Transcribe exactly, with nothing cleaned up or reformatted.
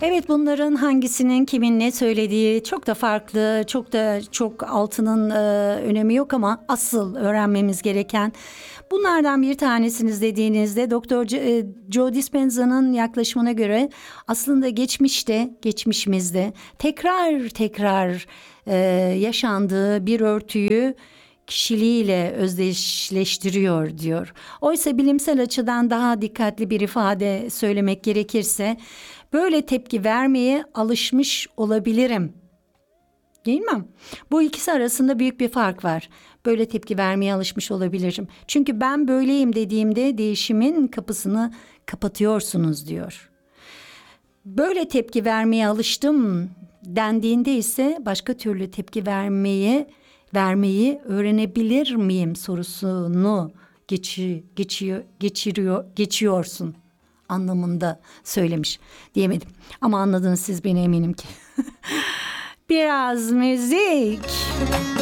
Evet, bunların hangisinin kimin ne söylediği çok da farklı, çok da çok altının e, önemi yok ama asıl öğrenmemiz gereken bunlardan bir tanesiniz dediğinizde Doktor C- e, Joe Dispenza'nın yaklaşımına göre aslında geçmişte, geçmişimizde tekrar tekrar e, yaşandığı bir örtüyü kişiliğiyle özdeşleştiriyor diyor. Oysa bilimsel açıdan daha dikkatli bir ifade söylemek gerekirse böyle tepki vermeye alışmış olabilirim. Değil mi? Bu ikisi arasında büyük bir fark var. Böyle tepki vermeye alışmış olabilirim. Çünkü ben böyleyim dediğimde değişimin kapısını kapatıyorsunuz diyor. Böyle tepki vermeye alıştım dendiğinde ise başka türlü tepki vermeyi vermeyi öğrenebilir miyim sorusunu geçi, geçiyor, geçiriyor, geçiyorsun anlamında söylemiş diyemedim. Ama anladınız siz beni eminim ki. Biraz müzik.